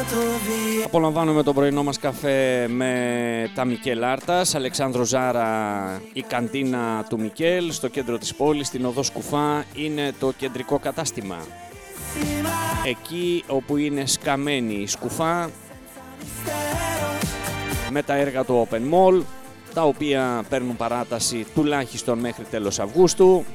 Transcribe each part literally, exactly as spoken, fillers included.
Απολαμβάνουμε το πρωινό μας καφέ με τα Μικέλ Άρτας, Αλεξάνδρο Ζάρα, η καντίνα του Μικέλ στο κέντρο της πόλης, στην οδό Σκουφά, είναι το κεντρικό κατάστημα. Εκεί όπου είναι σκαμμένη η Σκουφά με τα έργα του Open Mall, τα οποία παίρνουν παράταση τουλάχιστον μέχρι τέλος Αυγούστου.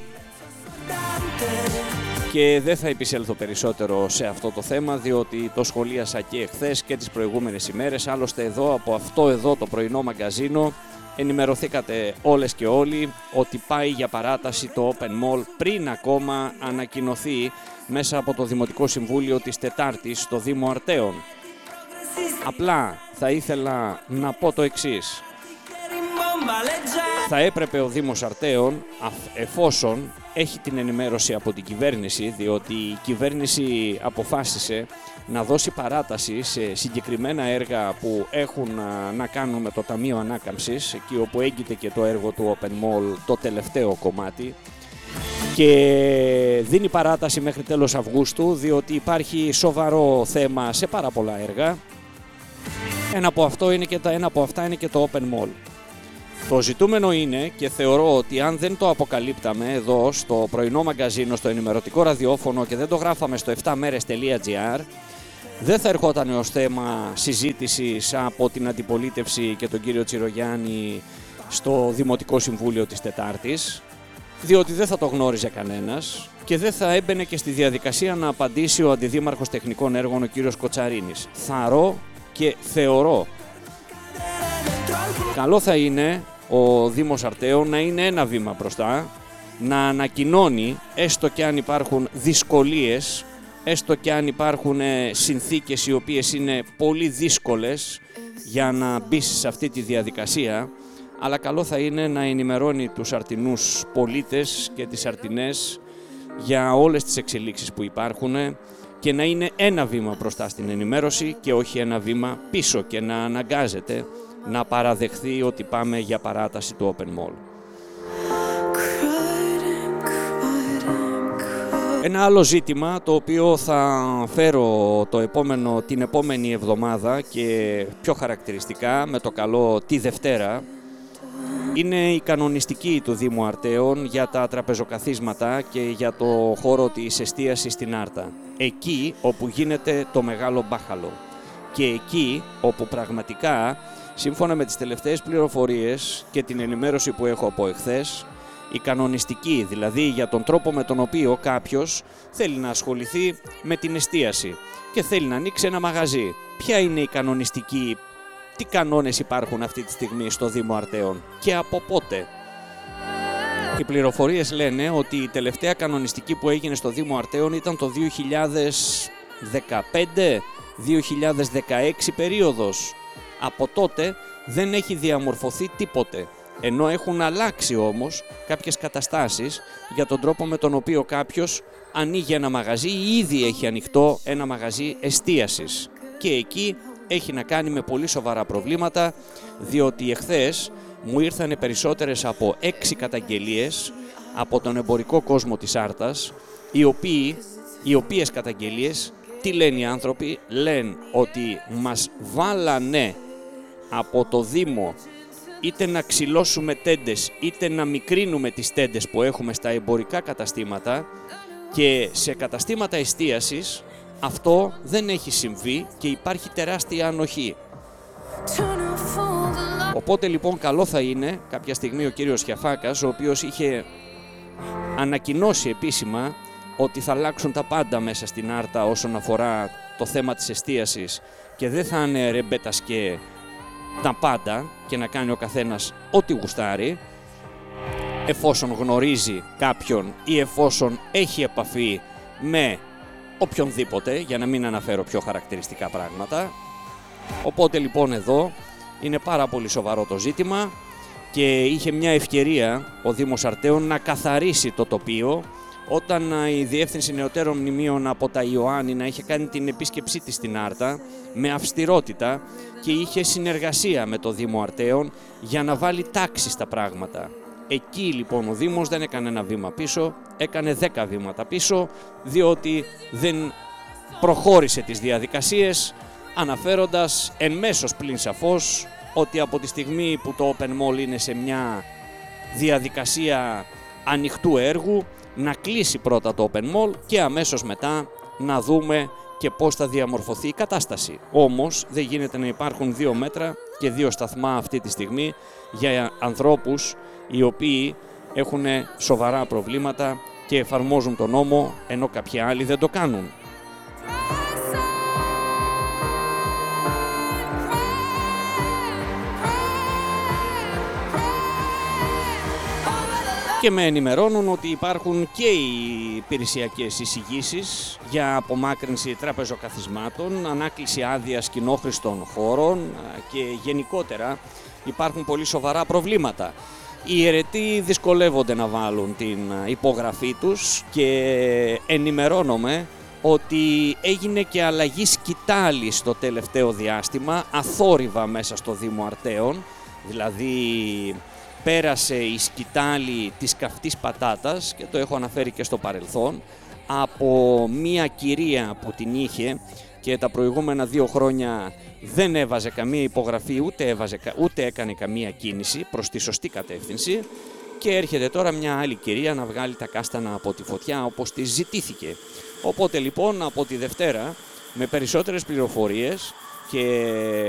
Και δεν θα επισέλθω περισσότερο σε αυτό το θέμα, διότι το σχολίασα και εχθές και τις προηγούμενες ημέρες. Άλλωστε εδώ, από αυτό εδώ το πρωινό μαγκαζίνο, ενημερωθήκατε όλες και όλοι ότι πάει για παράταση το Open Mall πριν ακόμα ανακοινωθεί μέσα από το Δημοτικό Συμβούλιο της Τετάρτης στο Δήμο Αρτέων. Απλά θα ήθελα να πω το εξής. Θα έπρεπε ο Δήμος Αρτέων, εφόσον έχει την ενημέρωση από την κυβέρνηση, διότι η κυβέρνηση αποφάσισε να δώσει παράταση σε συγκεκριμένα έργα που έχουν να κάνουν με το Ταμείο Ανάκαμψης, εκεί όπου έγκυται και το έργο του Open Mall, το τελευταίο κομμάτι, και δίνει παράταση μέχρι τέλος Αυγούστου, διότι υπάρχει σοβαρό θέμα σε πάρα πολλά έργα. Ένα από, αυτό είναι και τα, ένα από αυτά είναι και το Open Mall. Το ζητούμενο είναι, και θεωρώ ότι αν δεν το αποκαλύπταμε εδώ στο πρωινό μαγκαζίνο, στο ενημερωτικό ραδιόφωνο, και δεν το γράφαμε στο εφτά μέρες τελεία τζι άρ, δεν θα ερχόταν ως θέμα συζήτησης από την αντιπολίτευση και τον κύριο Τσιρογιάννη στο Δημοτικό Συμβούλιο της Τετάρτης, διότι δεν θα το γνώριζε κανένας και δεν θα έμπαινε και στη διαδικασία να απαντήσει ο Αντιδήμαρχος Τεχνικών Έργων, ο κύριος Κοτσαρίνης. Θαρώ και θεωρώ καλό θα είναι ο Δήμος Αρτέων να είναι ένα βήμα μπροστά, να ανακοινώνει, έστω και αν υπάρχουν δυσκολίες, έστω και αν υπάρχουν συνθήκες οι οποίες είναι πολύ δύσκολες για να μπει σε αυτή τη διαδικασία, αλλά καλό θα είναι να ενημερώνει τους αρτινούς πολίτες και τις αρτινές για όλες τις εξελίξεις που υπάρχουν και να είναι ένα βήμα μπροστά στην ενημέρωση και όχι ένα βήμα πίσω, και να αναγκάζεται να παραδεχθεί ότι πάμε για παράταση του Open Mall. Ένα άλλο ζήτημα το οποίο θα φέρω το επόμενο, την επόμενη εβδομάδα και πιο χαρακτηριστικά με το καλό τη Δευτέρα, είναι η κανονιστική του Δήμου Αρτέων για τα τραπεζοκαθίσματα και για το χώρο της εστίασης στην Άρτα. Εκεί όπου γίνεται το μεγάλο μπάχαλο και εκεί όπου πραγματικά, σύμφωνα με τις τελευταίες πληροφορίες και την ενημέρωση που έχω από εχθές, η κανονιστική, δηλαδή για τον τρόπο με τον οποίο κάποιος θέλει να ασχοληθεί με την εστίαση και θέλει να ανοίξει ένα μαγαζί. Ποια είναι η κανονιστική, τι κανόνες υπάρχουν αυτή τη στιγμή στο Δήμο Αρτέων και από πότε? Οι πληροφορίες λένε ότι η τελευταία κανονιστική που έγινε στο Δήμο Αρτέων ήταν το δύο χιλιάδες δεκαπέντε δύο χιλιάδες δεκαέξι περίοδος. Από τότε δεν έχει διαμορφωθεί τίποτε, ενώ έχουν αλλάξει όμως κάποιες καταστάσεις για τον τρόπο με τον οποίο κάποιος ανοίγει ένα μαγαζί ή ήδη έχει ανοιχτό ένα μαγαζί εστίασης. Και εκεί έχει να κάνει με πολύ σοβαρά προβλήματα, διότι εχθές μου ήρθαν περισσότερες από έξι καταγγελίες από τον εμπορικό κόσμο της Άρτας, οι, οποίοι, οι οποίες καταγγελίες, τι λένε οι άνθρωποι? Λένε ότι μας βάλανε από το Δήμο είτε να ξυλώσουμε τέντες είτε να μικρύνουμε τις τέντες που έχουμε στα εμπορικά καταστήματα, και σε καταστήματα εστίασης αυτό δεν έχει συμβεί και υπάρχει τεράστια ανοχή. Οπότε λοιπόν καλό θα είναι κάποια στιγμή ο κύριος Χιαφάκας, ο οποίος είχε ανακοινώσει επίσημα ότι θα αλλάξουν τα πάντα μέσα στην Άρτα όσον αφορά το θέμα της εστίασης και δεν θα είναι ρεμπέτας και τα πάντα και να κάνει ο καθένας ό,τι γουστάρει, εφόσον γνωρίζει κάποιον ή εφόσον έχει επαφή με οποιονδήποτε, για να μην αναφέρω πιο χαρακτηριστικά πράγματα. Οπότε λοιπόν εδώ είναι πάρα πολύ σοβαρό το ζήτημα και είχε μια ευκαιρία ο Δήμος Αρτέων να καθαρίσει το τοπίο όταν η Διεύθυνση Νεωτέρων Μνημείων από τα Ιωάννινα είχε κάνει την επίσκεψή της στην Άρτα με αυστηρότητα και είχε συνεργασία με το Δήμο Αρτέων για να βάλει τάξη στα πράγματα. Εκεί λοιπόν ο Δήμος δεν έκανε ένα βήμα πίσω, έκανε δέκα βήματα πίσω, διότι δεν προχώρησε τις διαδικασίες αναφέροντας εν μέσως πλην σαφώς ότι από τη στιγμή που το Open Mall είναι σε μια διαδικασία ανοιχτού έργου, να κλείσει πρώτα το Open Mall και αμέσως μετά να δούμε και πώς θα διαμορφωθεί η κατάσταση. Όμως δεν γίνεται να υπάρχουν δύο μέτρα και δύο σταθμά αυτή τη στιγμή για ανθρώπους οι οποίοι έχουν σοβαρά προβλήματα και εφαρμόζουν τον νόμο, ενώ κάποιοι άλλοι δεν το κάνουν. Και με ενημερώνουν ότι υπάρχουν και οι υπηρεσιακές εισηγήσεις για απομάκρυνση τραπεζοκαθισμάτων, ανάκληση άδειας κοινόχρηστων χώρων και γενικότερα υπάρχουν πολύ σοβαρά προβλήματα. Οι αιρετοί δυσκολεύονται να βάλουν την υπογραφή τους και ενημερώνομαι ότι έγινε και αλλαγή σκητάλη στο τελευταίο διάστημα, αθόρυβα μέσα στο Δήμο Αρτέων, δηλαδή πέρασε η σκητάλη της καυτής πατάτας και το έχω αναφέρει και στο παρελθόν, από μία κυρία που την είχε και τα προηγούμενα δύο χρόνια δεν έβαζε καμία υπογραφή ούτε, έβαζε, ούτε έκανε καμία κίνηση προς τη σωστή κατεύθυνση και έρχεται τώρα μια άλλη κυρία να βγάλει τα κάστανα από τη φωτιά όπως της ζητήθηκε. Οπότε λοιπόν από τη Δευτέρα με περισσότερες πληροφορίες και